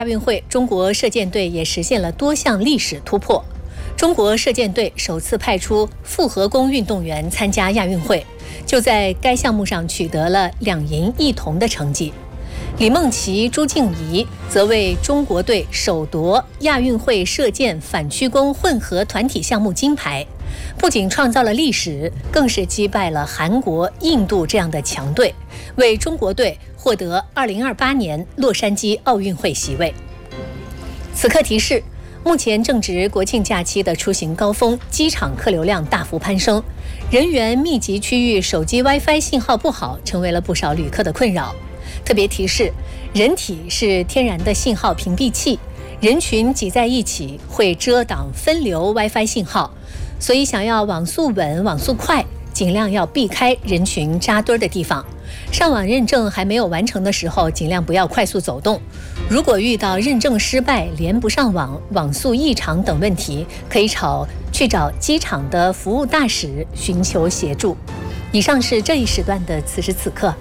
亚运会，中国射箭队也实现了多项历史突破。中国射箭队首次派出复合弓运动员参加亚运会，就在该项目上取得了2银1铜的成绩。李梦琪、朱静怡则为中国队首夺亚运会射箭反曲弓混合团体项目金牌，不仅创造了历史，更是击败了韩国、印度这样的强队，为中国队获得2028年洛杉矶奥运会席位。此刻提示，目前正值国庆假期的出行高峰，机场客流量大幅攀升，人员密集区域手机 WiFi 信号不好，成为了不少旅客的困扰。特别提示，人体是天然的信号屏蔽器，人群挤在一起会遮挡分流 WiFi 信号，所以想要网速稳、网速快，尽量要避开人群扎堆的地方。上网认证还没有完成的时候，尽量不要快速走动。如果遇到认证失败、连不上网、网速异常等问题，可以去找机场的服务大使寻求协助。以上是这一时段的此时此刻。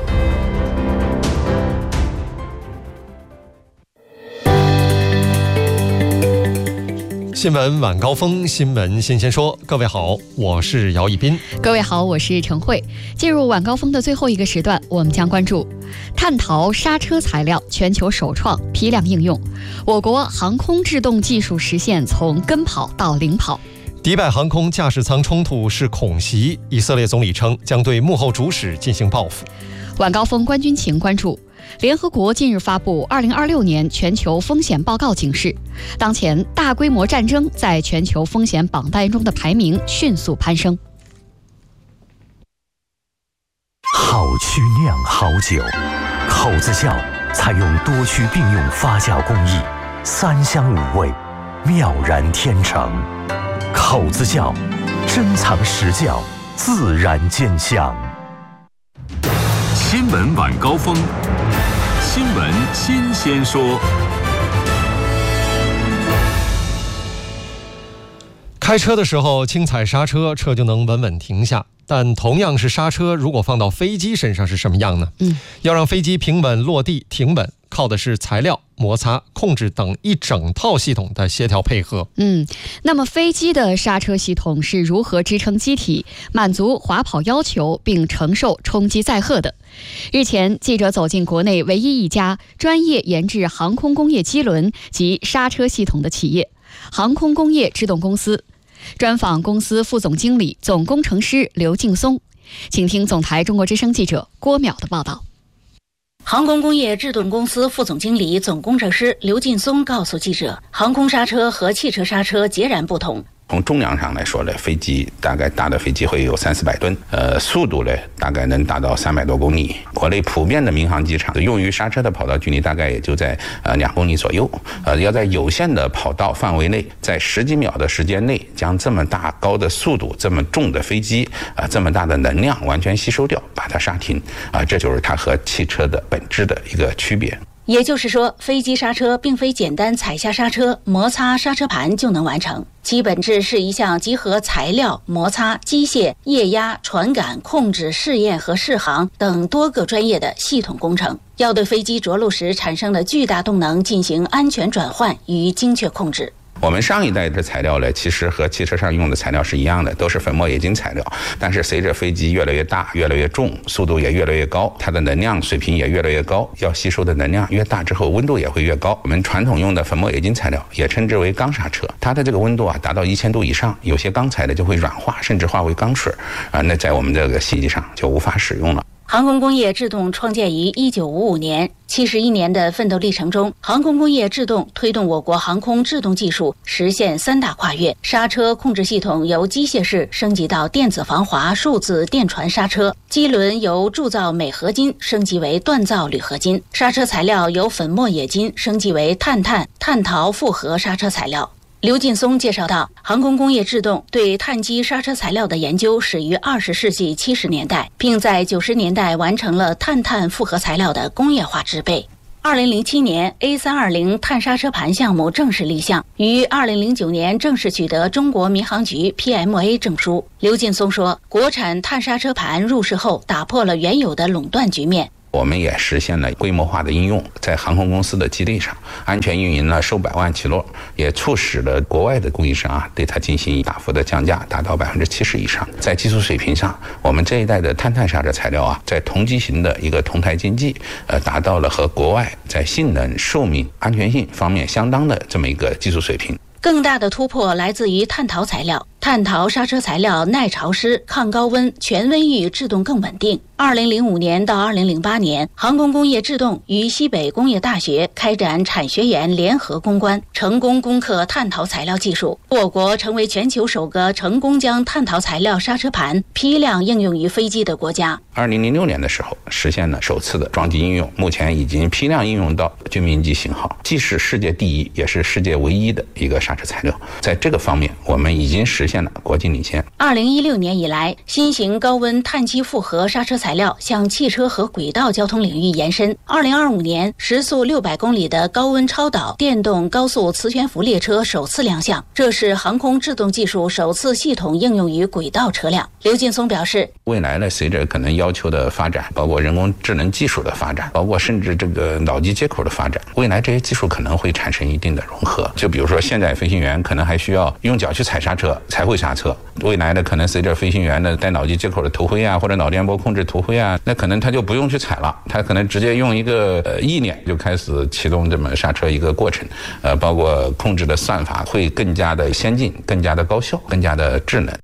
新闻晚高峰，新闻新鲜说。各位好，我是姚一斌。 各位好，我是陈慧。进入晚高峰的最后一个时段，我们将关注碳陶刹车材料全球首创批量应用，我国航空制动技术实现从跟跑到领跑。 迪拜航空驾驶舱冲突是恐袭，以色列总理称将对幕后主使进行报复。 晚高峰关军情关注，联合国近日发布2026年全球风险报告警示，当前大规模战争在全球风险榜单中的排名迅速攀升。 好曲酿好酒，口子窖采用多区并用发酵工艺，3香5味，妙然天成。口子窖珍藏实窖，自然见香。 新闻晚高峰，新闻新鲜说。 开车的时候轻踩刹车，车就能稳稳停下。但同样是刹车，如果放到飞机身上是什么样呢？要让飞机平稳落地停稳，靠的是材料、摩擦、控制等一整套系统的协调配合。 那么飞机的刹车系统是如何支撑机体满足滑跑要求并承受冲击载荷的？日前，记者走进国内唯一一家专业研制航空工业机轮及刹车系统的企业——航空工业制动公司，专访公司副总经理、总工程师刘劲松。请听总台中国之声记者郭淼的报道。 航空工业制动公司副总经理、总工程师刘劲松告诉记者，航空刹车和汽车刹车截然不同。 从重量上来说呢，飞机大概大的飞机会有300-400吨，速度呢大概能达到300多公里。国内普遍的民航机场用于刹车的跑道距离大概也就在2公里左右。要在有限的跑道范围内，在10几秒的时间内，将这么大高的速度、这么重的飞机这么大的能量完全吸收掉，把它刹停这就是它和汽车的本质的一个区别。 也就是说，飞机刹车并非简单踩下刹车、摩擦刹车盘就能完成，其本质是一项集合材料、摩擦、机械、液压、传感、控制、试验和适航等多个专业的系统工程，要对飞机着陆时产生的巨大动能进行安全转换与精确控制。 我们上一代的材料呢，其实和汽车上用的材料是一样的，都是粉末冶金材料。但是随着飞机越来越大、越来越重，速度也越来越高，它的能量水平也越来越高，要吸收的能量越大之后，温度也会越高。我们传统用的粉末冶金材料也称之为钢刹车，它的这个温度达到1000度以上，有些钢材的就会软化，甚至化为钢水那在我们这个飞机上就无法使用了。 航空工业制动创建于1955年，71年的奋斗历程中，航空工业制动推动我国航空制动技术实现3大跨越。刹车控制系统由机械式升级到电子防滑数字电传刹车，机轮由铸造镁合金升级为锻造铝合金，刹车材料由粉末冶金升级为碳陶复合刹车材料。刘劲松介绍到，航空工业制动对碳基刹车材料的研究始于20世纪70年代，并在90年代完成了碳复合材料的工业化制备。2007年 A320 碳刹车盘项目正式立项，于2009年正式取得中国民航局 PMA 证书。刘劲松说，国产碳刹车盘入市后打破了原有的垄断局面， 我们也实现了规模化的应用，在航空公司的基地上安全运营了数百万起落，也促使了国外的供应商对它进行大幅的降价，达到70%以上。在技术水平上，我们这一代的碳刹车材料在同机型的一个同台竞技，达到了和国外在性能、寿命、安全性方面相当的这么一个技术水平。 更大的突破来自于碳陶材料。碳陶刹车材料耐潮湿、抗高温、全温域制动更稳定。2005年到2008年，航空工业制动与西北工业大学开展产学研联合攻关，成功攻克碳陶材料技术。我国成为全球首个成功将碳陶材料刹车盘批量应用于飞机的国家。 2006年的时候，实现了首次的装机应用，目前已经批量应用到军民级型号，既是世界第一，也是世界唯一的一个刹车材料。在这个方面，我们已经实现了国际领先。 2016年以来，新型高温碳基复合刹车材料向汽车和轨道交通领域延伸。2025年，时速600公里的高温超导电动高速磁悬浮列车首次亮相，这是航空制动技术首次系统应用于轨道车辆。刘劲松表示， 未来呢，随着可能要求的发展，包括人工智能技术的发展，包括甚至这个脑机接口的发展，未来这些技术可能会产生一定的融合。就比如说，现在飞行员可能还需要用脚去踩刹车才会刹车，未来呢，可能随着飞行员的带脑机接口的头盔或者脑电波控制头盔那可能他就不用去踩了，他可能直接用一个意念就开始启动这么刹车一个过程，包括控制的算法会更加的先进、更加的高效、更加的智能。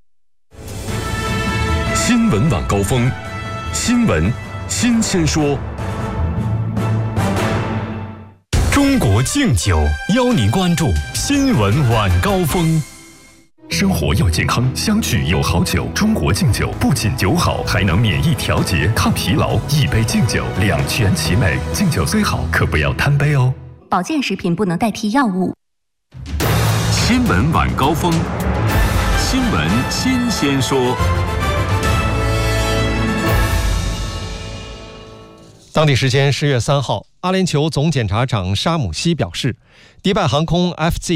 新闻晚高峰，新闻新鲜说。中国敬酒邀您关注新闻晚高峰。生活要健康，相聚有好酒。中国敬酒不仅酒好，还能免疫调节、抗疲劳。一杯敬酒，两全其美。敬酒虽好，可不要贪杯哦。 保健食品不能代替药物。 新闻晚高峰，新闻新鲜说。 当地时间10月3号，阿联酋总检察长沙姆西表示，迪拜航空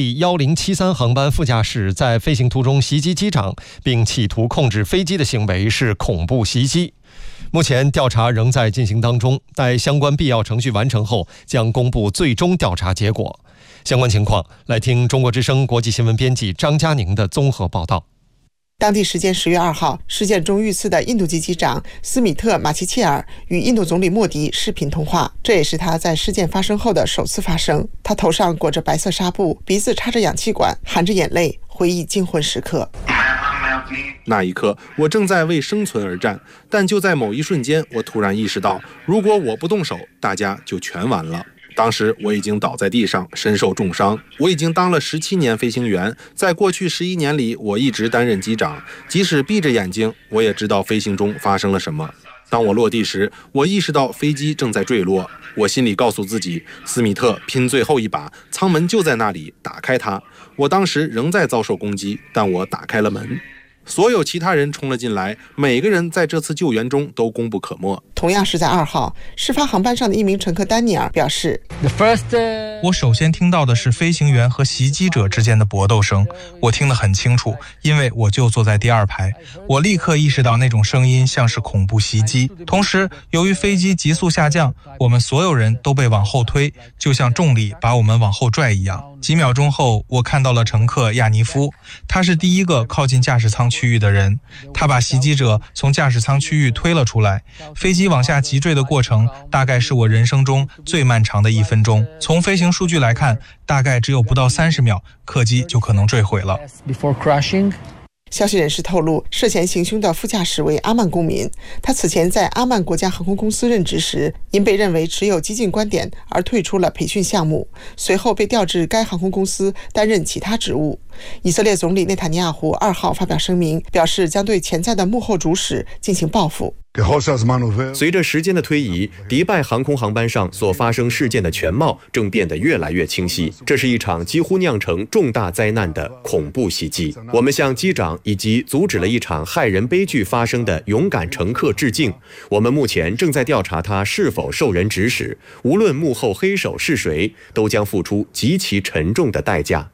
FZ1073 航班副驾驶在飞行途中袭击机长，并企图控制飞机的行为是恐怖袭击。目前调查仍在进行当中，待相关必要程序完成后，将公布最终调查结果。相关情况，来听中国之声国际新闻编辑张佳宁的综合报道。 当地时间10月2号，事件中遇刺的印度籍机长斯米特·马奇切尔与印度总理莫迪视频通话，这也是他在事件发生后的首次发声。他头上裹着白色纱布，鼻子插着氧气管，含着眼泪，回忆惊魂时刻。 那一刻，我正在为生存而战，但就在某一瞬间，我突然意识到，如果我不动手，大家就全完了。当时我已经倒在地上，身受重伤。我已经当了17年飞行员，在过去11年里，我一直担任机长。即使闭着眼睛，我也知道飞行中发生了什么。当我落地时，我意识到飞机正在坠落。我心里告诉自己，斯米特拼最后一把，舱门就在那里，打开它。我当时仍在遭受攻击，但我打开了门。所有其他人冲了进来，每个人在这次救援中都功不可没。 同样是在2号，事发航班上的一名乘客丹尼尔表示， 我首先听到的是飞行员和袭击者之间的搏斗声，我听得很清楚，因为我就坐在第2排。我立刻意识到那种声音像是恐怖袭击。同时，由于飞机急速下降，我们所有人都被往后推，就像重力把我们往后拽一样。几秒钟后，我看到了乘客亚尼夫，他是第一个靠近驾驶舱区域的人，他把袭击者从驾驶舱区域推了出来。飞机往下急坠的过程大概是我人生中最漫长的1分钟。从飞行数据来看，大概只有不到30秒，客机就可能坠毁了。 消息人士透露，涉嫌行凶的副驾驶为阿曼公民。他此前在阿曼国家航空公司任职时，因被认为持有激进观点而退出了培训项目，随后被调至该航空公司担任其他职务。以色列总理内塔尼亚胡2号发表声明，表示将对潜在的幕后主使进行报复。 随着时间的推移，迪拜航空航班上所发生事件的全貌正变得越来越清晰。这是一场几乎酿成重大灾难的恐怖袭击。我们向机长以及阻止了一场害人悲剧发生的勇敢乘客致敬。我们目前正在调查他是否受人指使，无论幕后黑手是谁，都将付出极其沉重的代价。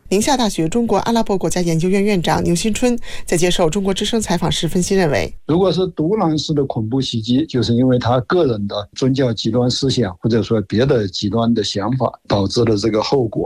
宁夏大学中国阿拉伯国家研究院院长牛新春在接受中国之声采访时分析认为， 如果是独狼式的恐怖袭击，就是因为他个人的宗教极端思想或者说别的极端的想法导致的这个后果。